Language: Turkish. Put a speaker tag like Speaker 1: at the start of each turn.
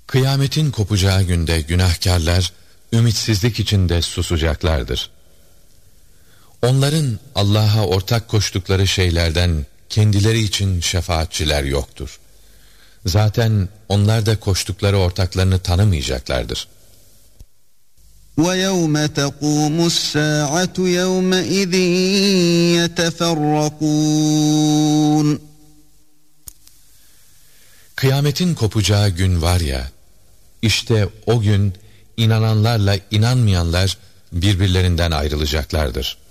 Speaker 1: Kıyametin kopacağı günde günahkarlar ümitsizlik içinde susacaklardır. Onların Allah'a ortak koştukları şeylerden kendileri için şefaatçiler yoktur. Zaten onlar da koştukları ortaklarını tanımayacaklardır.
Speaker 2: وَيَوْمَ تَقُومُ السَّاعَةُ يَوْمَئِذٍ يَتَفَرَّقُونَ
Speaker 1: Kıyametin kopacağı gün var ya, işte o gün inananlarla inanmayanlar birbirlerinden ayrılacaklardır.